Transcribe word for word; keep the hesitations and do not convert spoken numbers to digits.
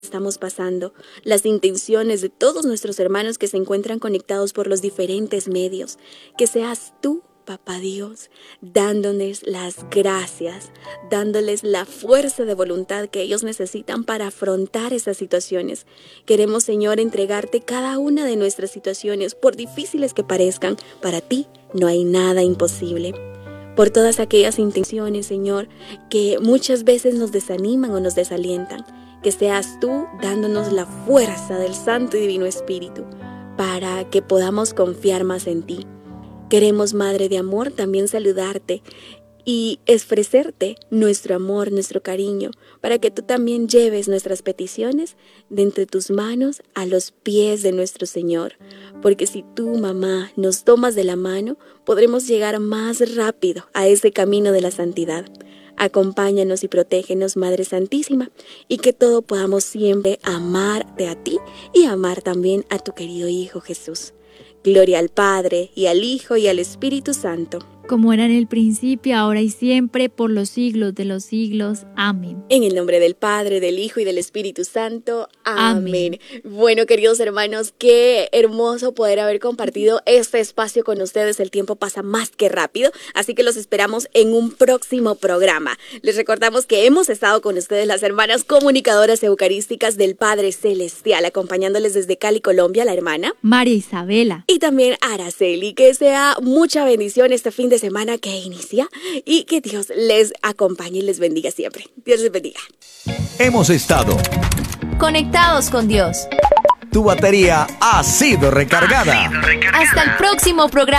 estamos pasando, las intenciones de todos nuestros hermanos que se encuentran conectados por los diferentes medios. Que seas tú, Papá Dios, dándoles las gracias, dándoles la fuerza de voluntad que ellos necesitan para afrontar esas situaciones. Queremos, Señor, entregarte cada una de nuestras situaciones, por difíciles que parezcan. Para ti no hay nada imposible. Por todas aquellas intenciones, Señor, que muchas veces nos desaniman o nos desalientan. Que seas tú dándonos la fuerza del Santo y Divino Espíritu para que podamos confiar más en ti. Queremos, Madre de Amor, también saludarte y ofrecerte nuestro amor, nuestro cariño, para que tú también lleves nuestras peticiones de entre tus manos a los pies de nuestro Señor. Porque si tú, mamá, nos tomas de la mano, podremos llegar más rápido a ese camino de la santidad. Acompáñanos y protégenos, Madre Santísima, y que todo podamos siempre amarte a ti y amar también a tu querido Hijo Jesús. Gloria al Padre, y al Hijo, y al Espíritu Santo. Como era en el principio, ahora y siempre, por los siglos de los siglos. Amén. En el nombre del Padre, del Hijo y del Espíritu Santo. Amén. Amén. Bueno, queridos hermanos, qué hermoso poder haber compartido este espacio con ustedes. El tiempo pasa más que rápido, así que los esperamos en un próximo programa. Les recordamos que hemos estado con ustedes las hermanas comunicadoras eucarísticas del Padre Celestial, acompañándoles desde Cali, Colombia, la hermana María Isabela. y también Araceli. Que sea mucha bendición este fin de semana que inicia y que Dios les acompañe y les bendiga siempre. Dios les bendiga. Hemos estado Conectados con Dios. Tu batería ha sido recargada. Hasta el próximo programa.